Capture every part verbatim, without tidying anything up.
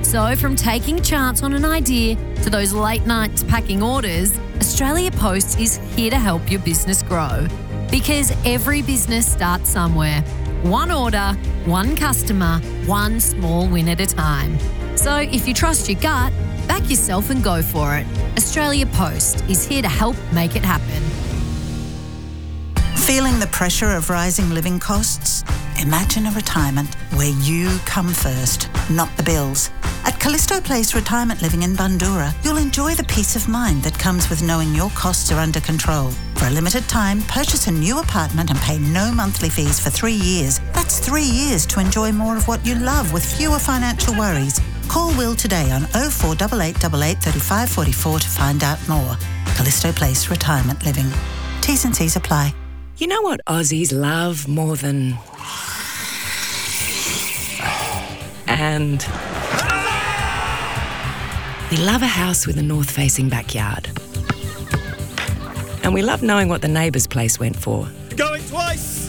So from taking a chance on an idea to those late nights packing orders, Australia Post is here to help your business grow. Because every business starts somewhere. One order, one customer, one small win at a time. So if you trust your gut, back yourself and go for it. Australia Post is here to help make it happen. Feeling the pressure of rising living costs? Imagine a retirement where you come first, not the bills. At Callisto Place Retirement Living in Bundoora, you'll enjoy the peace of mind that comes with knowing your costs are under control. For a limited time, purchase a new apartment and pay no monthly fees for three years. That's three years to enjoy more of what you love with fewer financial worries. Call Will today on oh four eight eight eight eight, three five four four to find out more. Callisto Place Retirement Living. T's and C's apply. You know what Aussies love more than... And... We love a house with a north-facing backyard. And we love knowing what the neighbour's place went for. Going twice!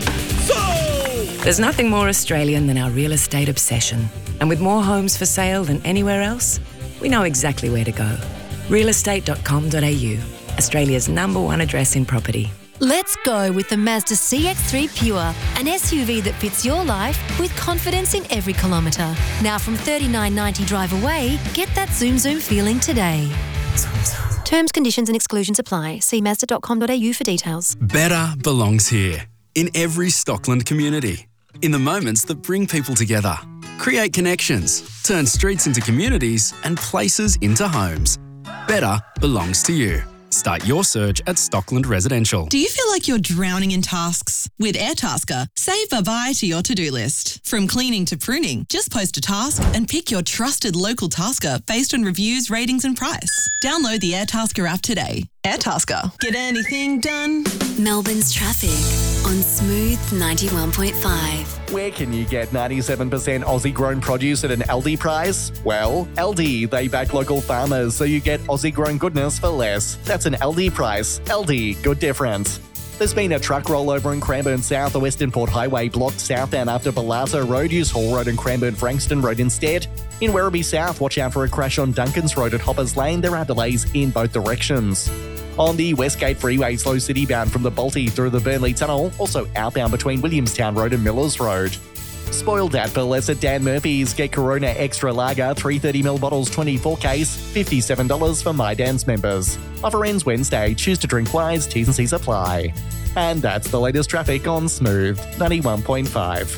So! There's nothing more Australian than our real estate obsession. And with more homes for sale than anywhere else, we know exactly where to go. real estate dot com dot a u, Australia's number one address in property. Let's go with the Mazda C X three Pure, an S U V that fits your life with confidence in every kilometre. Now from thirty-nine ninety drive away, get that zoom zoom feeling today. Terms, conditions and exclusions apply. See mazda dot com dot a u for details. Better belongs here, in every Stockland community. In the moments that bring people together. Create connections, turn streets into communities and places into homes. Better belongs to you. Start your search at Stockland Residential. Do you feel like you're drowning in tasks? With Airtasker, save bye-bye to your to-do list. From cleaning to pruning, just post a task and pick your trusted local tasker based on reviews, ratings and price. Download the Airtasker app today. Airtasker. Get anything done? Melbourne's traffic on Smooth ninety-one point five. Where can you get ninety-seven percent Aussie-grown produce at an Aldi price? Well, Aldi, they back local farmers so you get Aussie-grown goodness for less. That's an Aldi price. Aldi, good difference. There's been a truck rollover in Cranbourne South. The Western Port Highway blocked southbound after Balato Road. Use Hall Road and Cranbourne Frankston Road instead. In Werribee South, watch out for a crash on Duncans Road at Hoppers Lane. There are delays in both directions. On the Westgate Freeway, slow city bound from the Balti through the Burnley Tunnel, also outbound between Williamstown Road and Millers Road. Spoiled at Burlesque at Dan Murphy's. Get Corona Extra Lager, three thirty milliliter bottles, twenty-four case, fifty-seven dollars for My Dan's members. Offer ends Wednesday. Choose to drink wise, T's and C's apply. And that's the latest traffic on Smooth ninety-one point five.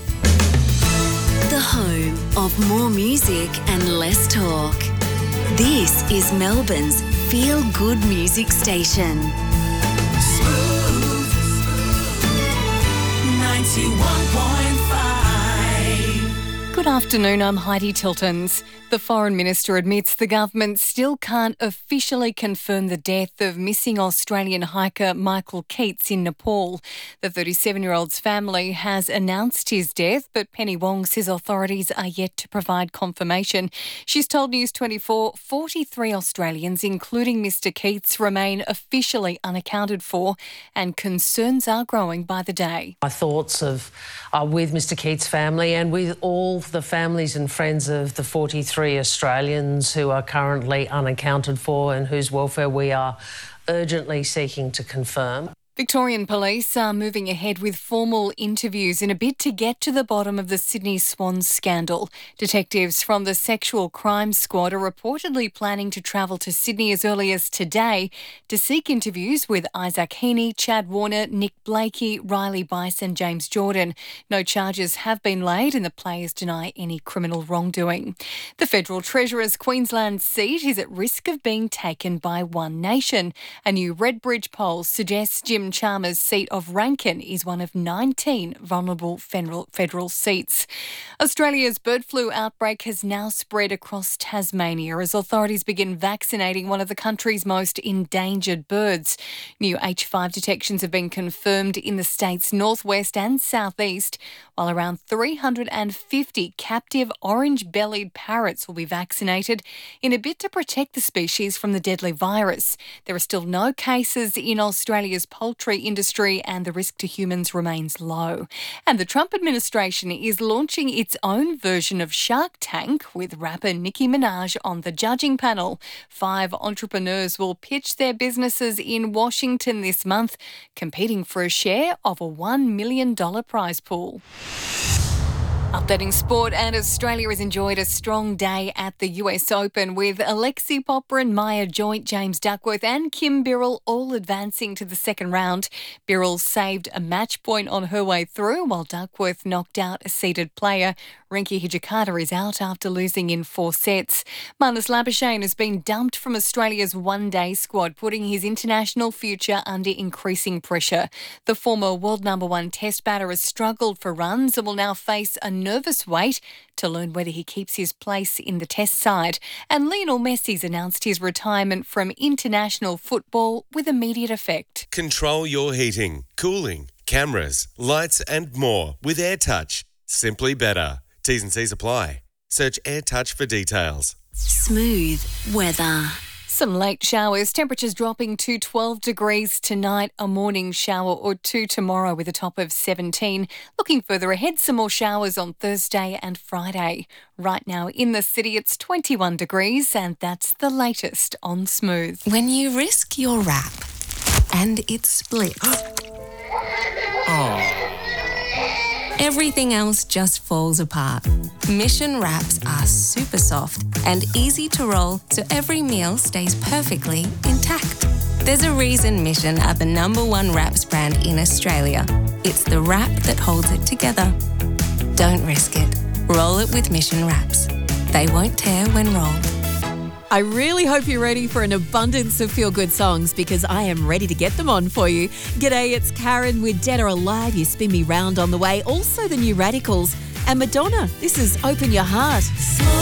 The home of more music and less talk. This is Melbourne's feel-good music station. Smooth ninety-one point five. Good afternoon, I'm Heidi Tiltons. The Foreign Minister admits the government still can't officially confirm the death of missing Australian hiker Michael Keats in Nepal. The thirty-seven-year-old's family has announced his death, but Penny Wong says authorities are yet to provide confirmation. She's told News twenty-four forty-three Australians, including Mister Keats, remain officially unaccounted for, and concerns are growing by the day. My thoughts of, are with Mister Keats' family and with all the families and friends of the forty-three Australians who are currently unaccounted for and whose welfare we are urgently seeking to confirm. Victorian Police are moving ahead with formal interviews in a bid to get to the bottom of the Sydney Swans scandal. Detectives from the Sexual Crime Squad are reportedly planning to travel to Sydney as early as today to seek interviews with Isaac Heaney, Chad Warner, Nick Blakey, Riley Bice and James Jordan. No charges have been laid and the players deny any criminal wrongdoing. The Federal Treasurer's Queensland seat is at risk of being taken by One Nation. A new Redbridge poll suggests Jim Chalmers' seat of Rankin is one of nineteen vulnerable federal, federal seats. Australia's bird flu outbreak has now spread across Tasmania as authorities begin vaccinating one of the country's most endangered birds. New H five detections have been confirmed in the state's northwest and southeast, while around three hundred fifty captive orange-bellied parrots will be vaccinated in a bid to protect the species from the deadly virus. There are still no cases in Australia's poultry poultry industry and the risk to humans remains low. And the Trump administration is launching its own version of Shark Tank with rapper Nicki Minaj on the judging panel. Five entrepreneurs will pitch their businesses in Washington this month, competing for a share of a one million dollars prize pool. Updating sport, and Australia has enjoyed a strong day at the U S Open with Alexei Popyrin, Maya Joint, James Duckworth and Kim Birrell all advancing to the second round. Birrell saved a match point on her way through, while Duckworth knocked out a seeded player. Rinky Hijikata is out after losing in four sets. Marnus Labuschagne has been dumped from Australia's one-day squad, putting his international future under increasing pressure. The former world number one test batter has struggled for runs and will now face a nervous wait to learn whether he keeps his place in the test side. And Lionel Messi's announced his retirement from international football with immediate effect. Control your heating, cooling, cameras, lights and more with AirTouch. Simply better. T's and C's apply. Search AirTouch for details. Smooth weather. Some late showers, temperatures dropping to twelve degrees tonight, a morning shower or two tomorrow with a top of seventeen. Looking further ahead, some more showers on Thursday and Friday. Right now in the city, it's twenty-one degrees, and that's the latest on Smooth. When you risk your wrap and it splits, oh. everything else just falls apart. Mission wraps are super soft and easy to roll, so every meal stays perfectly intact. There's a reason Mission are the number one wraps brand in Australia. It's the wrap that holds it together. Don't risk it. Roll it with Mission wraps. They won't tear when rolled. I really hope you're ready for an abundance of feel-good songs, because I am ready to get them on for you. G'day, it's Karen with Dead or Alive, You Spin Me Round on the way. Also the new Radicals. And Madonna, this is Open Your Heart.